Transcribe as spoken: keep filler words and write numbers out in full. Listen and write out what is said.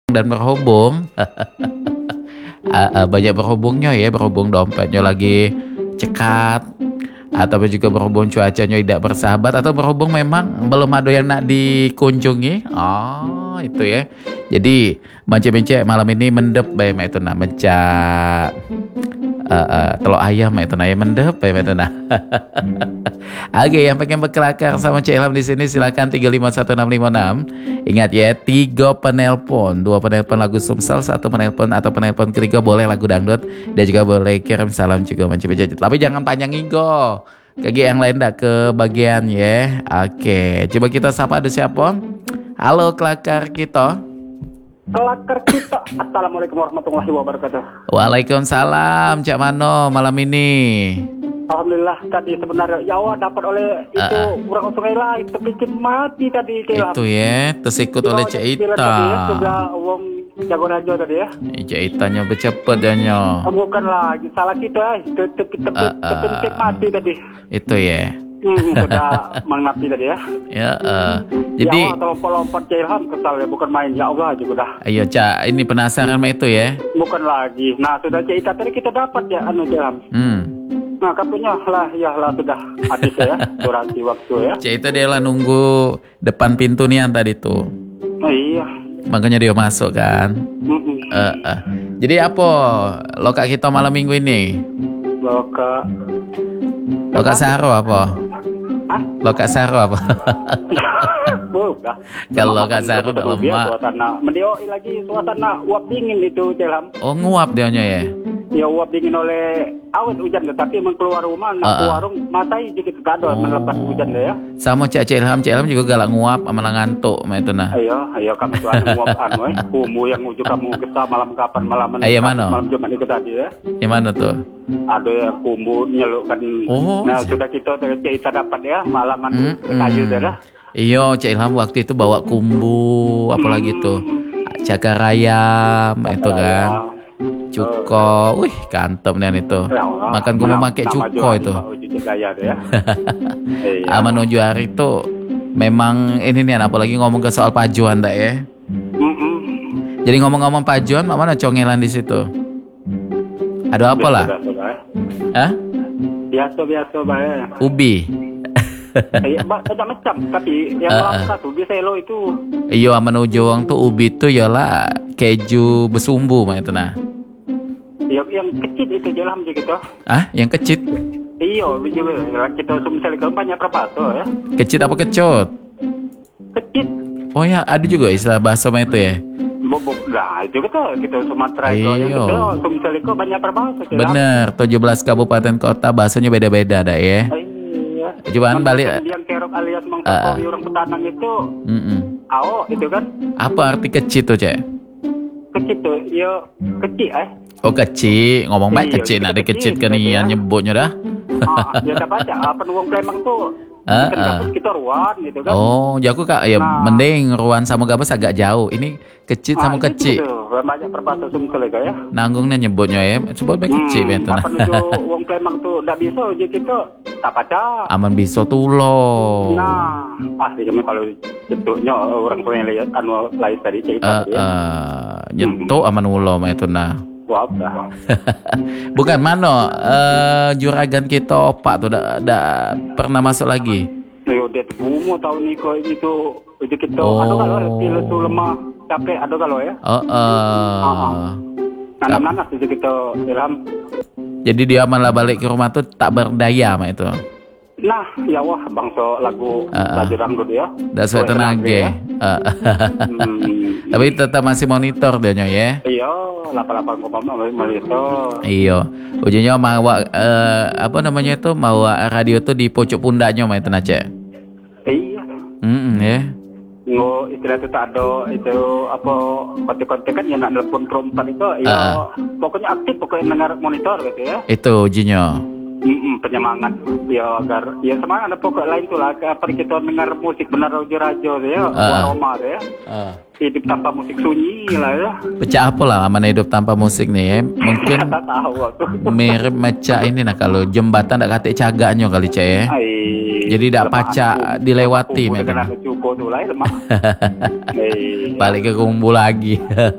dan berhubung. A- a- banyak berhubungnya ya, berhubung dompetnya lagi cekat, atau juga berhubung cuacanya tidak bersahabat, atau berhubung memang belum ada yang nak dikunjungi. Oh itu ya, jadi macam mencek malam ini mendep bae mak itu nak mencak uh, uh, telur ayam mak itu nak ya mendep bae mak itu nak. Oke, yang pengen berkelakar sama Cik Ilham di sini silakan tiga lima satu enam lima enam. Ingat ya, tiga penelpon, dua penelpon lagu Sumsel, satu penelpon atau penelpon ketiga boleh lagu dangdut, dan juga boleh kirim salam juga macam macam. Tapi jangan panjang ego. Kaki yang lain dah ke bagian ya. Oke, coba kita sapa ada siapa? Halo kelakar kita. Kelakar kita. Assalamualaikum warahmatullahi wabarakatuh. Waalaikumsalam, Cak Mano malam ini. Alhamdulillah tadi sebenarnya ya Allah dapat oleh itu Ah, ah. kurang sungai lah itu bikin mati tadi Cik Itu ya, tersikut oleh Cak Tadi Ita. ya sudah wong jago rajo tadi ya. Eh, Cak Itanya bercepet danya. Oh, bukan lagi salah kita eh tetep kita Ah, ah. kepencet mati tadi. Itu ya. Hmm, sudah mengabdi tadi ya. Ya, eh. Ya Jadi, Allah lompat-lompat Cik Ilham kesal ya bukan main ya Allah juga dah. ayo Cak, ini penasaran sama itu ya. Bukan lagi. Nah sudah Cik Ita tadi kita dapat ya anu Cik Ilham. Hmm. Nah kapunya lah ya lah sudah habis ya durasi waktu ya. Cak itu dia lah nunggu depan pintu nih yang tadi tuh. Oh, iya. Makanya dia masuk kan. Mm-mm. Eh, eh. Jadi apa lokak kita malam minggu ini? Loka. Lokak Saro apa? Hah? Lokak Saro apa? Bukan. Kalau lokak Saro udah lemak. Suasana mendio lagi suasana uap dingin itu Celam. Oh nguap dianya ya. Ya uap dingin oleh awet hujan tetapi emang keluar rumah nak Ah, ke ah. warung matai jadi kekadon Oh. melepas hujan deh ya. Sama Cak Cik Ilham, Cik Ilham juga galak nguap sama ngantuk sama itu nah. Ayo, ayo kamu tuh anu uap anu eh. Kumu yang ujuk kamu kesah malam kapan malam Ayo, mana? malam Jumat itu tadi ya. Gimana tuh? Ada yang kumbu nyelukkan. Oh, Nah si- sudah kita kita dapat ya malaman Mm-mm. kayu dah. Iya, Cik Ilham waktu itu bawa kumbu, apalagi tuh cagar ayam itu kan, cuko, wih kantep nih itu. Makan gue mau pakai cuko itu. Gaya deh ya. Iya. Ah, menuju hari itu memang ini nih, apalagi ngomong ke soal pajuan tak ya. Mm-mm. Jadi ngomong-ngomong pajuan, mak mana congelan di situ? Ada apa lah? Biasa, biasa, Hah? biasa biasa bae. Ubi. Iya, Mbak, ada macam tapi yang Ah, ah. langka tuh biasa lo itu. Iya, menuju orang tuh ubi tuh yalah keju bersumbu mak itu nah. Yang yang kecil itu jalan aja gitu. Ah, yang kecit. Iya, juga kita misalnya ke banyak perpato ya. Kecit apa kecut? Kecil. Oh ya, ada juga istilah bahasa mak itu ya. Bobok lah itu kita kita Sumatera itu Iya. yang kita misalnya ke banyak perpato. Bener, tujuh belas kabupaten kota bahasanya beda-beda dah ya. Iya. Cobaan balik. Yang kerok alias Ah, ah. mengkakoi orang petanang itu, Mm-mm. ao itu kan Apa arti kecil tuh, Cek? kecil tuh, ya kecil eh. Oh, kecil, ngomong baik Iya, kecil, kita nak ada kecil kecil, kan gitu iya ya. nyebutnya dah. Ah, ya tak baca apa nuang Palembang tuh. Ah, Kan ah. kampus kita ruan gitu kan. Oh, jago Kak, ya Nah. mending ruan sama gabus agak jauh. Ini kecil Ah, sama itu kecil. gitu. Banyak perpato sumsel ya. Nanggungnya nyebutnya ya, sebut baik kecil Hmm, ya tuh. apa nuju wong Palembang tuh ndak bisa aja kita tak baca. Aman bisa tuh loh. Nah, pasti kami kalau bentuknya orang tua yang lihat anu lain tadi cerita Eh, tadi ya. eh, nyentuh aman ulo mah itu nah. Wah, dah. Bukan mano, eh juragan kita opak tuh dah dah pernah masuk lagi. Yo dia bumu tahun ini kok itu itu kita Oh. ada kalau pil itu lemah capek ada kalau ya. Oh, eh. Nanam-nanas itu kita Ilham. Jadi dia malah balik ke rumah tuh tak berdaya mah itu. Nah, ya wah bangsa lagu Ah, ah. lagu dangdut ya. Dah sesuai tenaga. ya. Eh, Hmm. Tapi tetap masih monitor dia nya ya. Iya, delapan koma lima itu. Iya. Ujungnya mau eh, apa namanya itu mau radio tuh di pojok pundaknya mah itu nace. Iya. Hmm, ya. Ngo istilah itu tak ada itu apa kontek-kontek kan yang nak telepon perempuan itu ya Ah. pokoknya aktif pokoknya dengar monitor gitu ya. Itu ujinya. Mm-mm, penyemangat ya agar ya semangat ada pokok lain tuh lah apa kita dengar musik benar rajo-rajo ya Ah. aroma ya Ah. hidup tanpa musik sunyi lah ya. Pecah apa lah mana hidup tanpa musik nih ya. Mungkin Tak tahu aku. mirip macam ini nah kalau jembatan tak katik cagaknya kali cek ya. Ai, Jadi tak lemah pacak aku. dilewati Aku memang. dengan anu cukup tuh lah lemah. Ai. Balik ke kumbu lagi.